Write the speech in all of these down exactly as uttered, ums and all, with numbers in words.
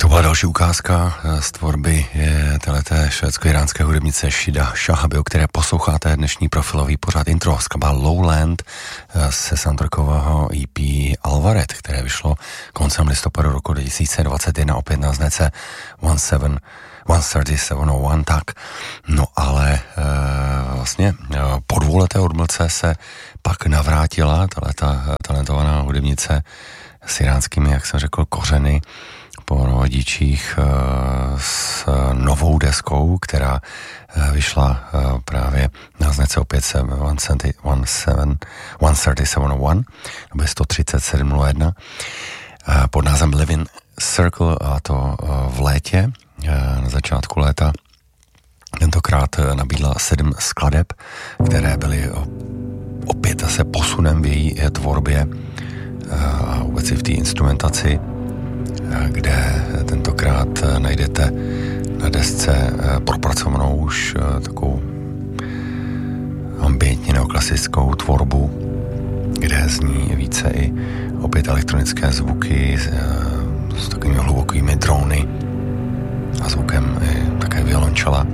To byla další ukázka z tvorby téhleté švédsko-iránské hudebnice Shida Shahabi, o které posloucháte dnešní profilový pořad intro. Skladba Lowland se soundtrackového E P Alvaret, které vyšlo koncem listopadu roku dva tisíce dvacet jedna, opět na značce sedm tři sedm nula jedna, tak. No ale e, vlastně po dvouleté odmlce se pak navrátila tahleta talentovaná hudebnice s iránskými, jak jsem řekl, kořeny po rodičích s novou deskou, která vyšla právě na značce opět sedm tři sedm nula jedna, nebo sto třicet sedm nula jedna, pod názvem Living Circle, a to v létě, na začátku léta. Tentokrát nabídla sedm skladeb, které byly opět zase posunem v její tvorbě a vůbec i v té instrumentaci, kde tentokrát najdete na desce propracovanou už takovou ambientně neoklasickou tvorbu, kde zní více i opět elektronické zvuky s, s takovými hlubokými drony a zvukem i také violončela.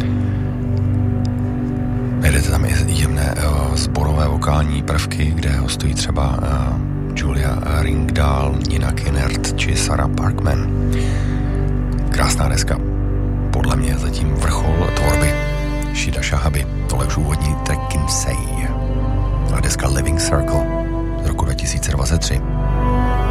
Najdete tam i jemné sborové vokální prvky, kde hostují třeba Julia Ringdahl, Nina Kinnert či Sarah Parkman. Krásná deska. Podle mě zatím vrchol tvorby Shida Shahabi. Tohle už úvodní track Kinsey. A deska Living Circle z roku dva tisíce dvacet tři.